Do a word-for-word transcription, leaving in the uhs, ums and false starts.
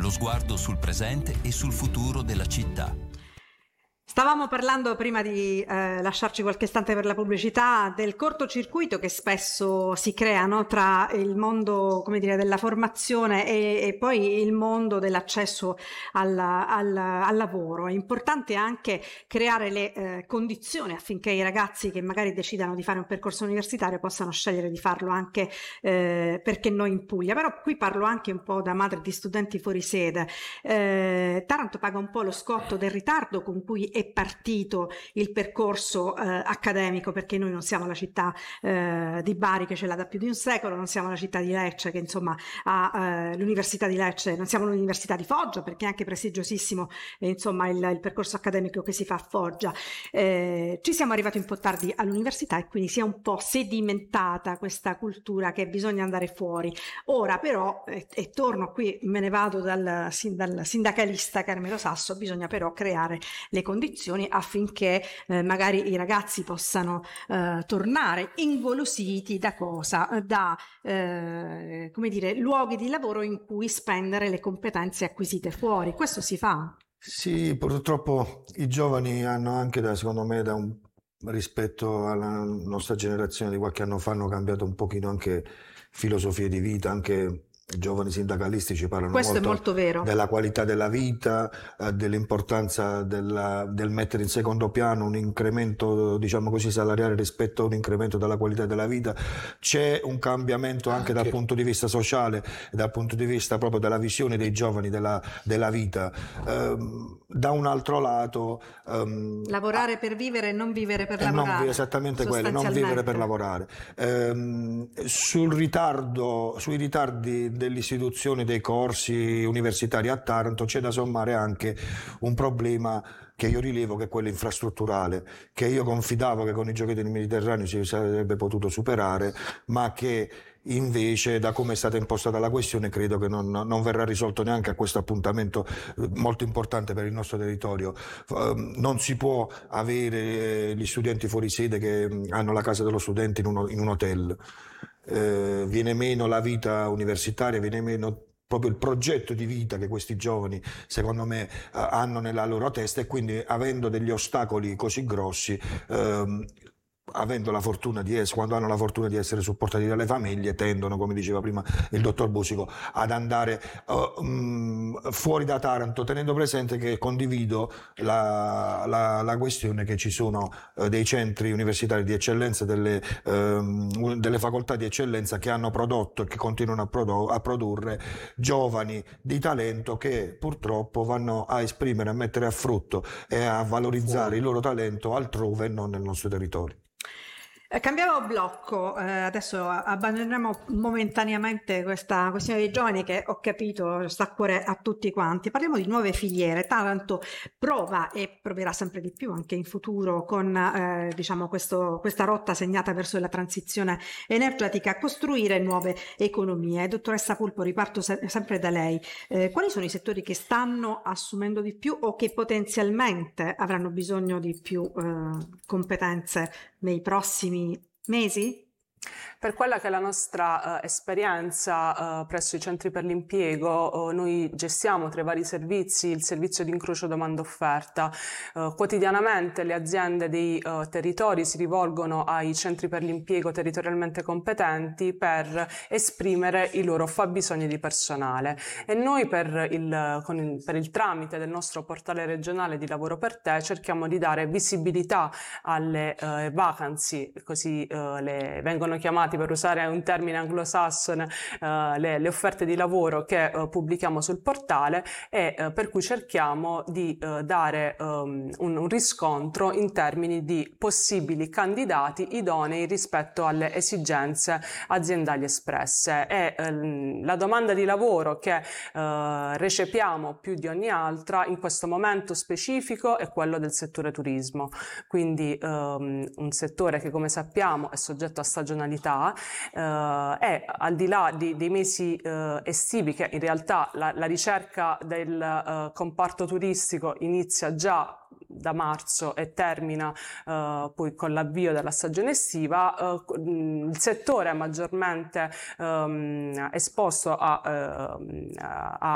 lo sguardo sul presente e sul futuro della città. Stavamo parlando prima di eh, lasciarci qualche istante per la pubblicità del cortocircuito che spesso si crea, no, tra il mondo, come dire, della formazione e, e poi il mondo dell'accesso al, al, al lavoro. È importante anche creare le eh, condizioni affinché i ragazzi che magari decidano di fare un percorso universitario possano scegliere di farlo anche eh, perché noi in Puglia. Però qui parlo anche un po' da madre di studenti fuori sede. Eh, Taranto paga un po' lo scotto del ritardo con cui è partito il percorso eh, accademico, perché noi non siamo la città eh, di Bari che ce l'ha da più di un secolo, non siamo la città di Lecce che insomma ha eh, l'università di Lecce, non siamo l'università di Foggia perché è anche prestigiosissimo eh, insomma il, il percorso accademico che si fa a Foggia. Eh, ci siamo arrivati un po' tardi all'università e quindi si è un po' sedimentata questa cultura che bisogna andare fuori. Ora però, e, e torno qui, me ne vado dal, dal sindacalista Carmelo Sasso, bisogna però creare le condizioni affinché eh, magari i ragazzi possano eh, tornare ingolositi da cosa? Da eh, come dire, luoghi di lavoro in cui spendere le competenze acquisite fuori. Questo si fa? Sì, purtroppo i giovani hanno anche, da, secondo me, da un, rispetto alla nostra generazione di qualche anno fa, hanno cambiato un pochino anche filosofie di vita, anche i giovani sindacalisti ci parlano Questo molto, è molto vero. della qualità della vita, eh, dell'importanza della, del mettere in secondo piano un incremento, diciamo così, salariale rispetto a un incremento della qualità della vita. C'è un cambiamento anche, anche dal punto di vista sociale, dal punto di vista proprio della visione dei giovani della, della vita. Um, da un altro lato... Um, lavorare per vivere e non vivere per eh, lavorare. Non, esattamente quello, non vivere per lavorare. Um, sul ritardo, sui ritardi delle istituzioni dei corsi universitari a Taranto c'è da sommare anche un problema che io rilevo, che è quello infrastrutturale, che io confidavo che con i Giochi del Mediterraneo si sarebbe potuto superare, ma che invece, da come è stata impostata la questione, credo che non, non verrà risolto neanche a questo appuntamento molto importante per il nostro territorio. Non si può avere gli studenti fuori sede che hanno la casa dello studente in, uno, in un hotel. Eh, viene meno la vita universitaria, viene meno proprio il progetto di vita che questi giovani, secondo me, hanno nella loro testa, e quindi, avendo degli ostacoli così grossi, ehm, avendo la fortuna di essere, quando hanno la fortuna di essere supportati dalle famiglie, tendono, come diceva prima il dottor Busico, ad andare uh, um, fuori da Taranto, tenendo presente che condivido la, la, la questione che ci sono uh, dei centri universitari di eccellenza, delle, um, delle facoltà di eccellenza che hanno prodotto e che continuano a, prodo- a produrre giovani di talento che purtroppo vanno a esprimere, a mettere a frutto e a valorizzare il loro talento altrove e non nel nostro territorio. Cambiamo blocco, eh, adesso abbandoniamo momentaneamente questa questione dei giovani che ho capito sta a cuore a tutti quanti. Parliamo di nuove filiere. Taranto prova e proverà sempre di più anche in futuro con eh, diciamo questo, questa rotta segnata verso la transizione energetica a costruire nuove economie. Dottoressa Pulpo, riparto se- sempre da lei. Eh, quali sono i settori che stanno assumendo di più o che potenzialmente avranno bisogno di più eh, competenze nei prossimi mesi? Per quella che è la nostra uh, esperienza uh, presso i centri per l'impiego, uh, noi gestiamo tra i vari servizi il servizio di incrocio domanda-offerta. Uh, quotidianamente le aziende dei uh, territori si rivolgono ai centri per l'impiego territorialmente competenti per esprimere i loro fabbisogni di personale, e noi per il, con il, per il tramite del nostro portale regionale di Lavoro per Te cerchiamo di dare visibilità alle uh, vacancy, così uh, le vengono chiamate, per usare un termine anglosassone, uh, le, le offerte di lavoro che uh, pubblichiamo sul portale, e uh, per cui cerchiamo di uh, dare um, un, un riscontro in termini di possibili candidati idonei rispetto alle esigenze aziendali espresse. E uh, la domanda di lavoro che uh, recepiamo più di ogni altra in questo momento specifico è quello del settore turismo, quindi um, un settore che, come sappiamo, è soggetto a stagionalità. Uh, e al di là di, dei mesi uh, estivi, che in realtà la, la ricerca del uh, comparto turistico inizia già da marzo e termina uh, poi con l'avvio della stagione estiva, uh, il settore è maggiormente um, esposto a, uh, a